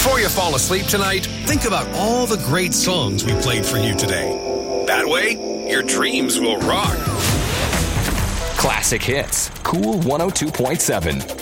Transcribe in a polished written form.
Before you fall asleep tonight, think about all the great songs we played for you today. That way, your dreams will rock. Classic Hits, Cool 102.7.